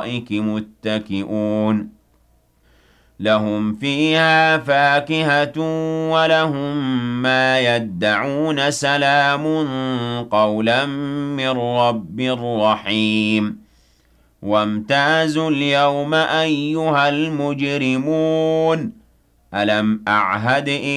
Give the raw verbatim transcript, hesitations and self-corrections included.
الْأَرَائِكِ مُتَّكِئُونَ لَهُمْ فِيهَا فَاكِهَةٌ وَلَهُم مَّا يَدَّعُونَ سَلَامٌ قَوْلًا مِّن رَّبٍّ رَّحِيمٍ وَامْتَازُوا الْيَوْمَ أَيُّهَا الْمُجْرِمُونَ أَلَمْ أَعْهَدْ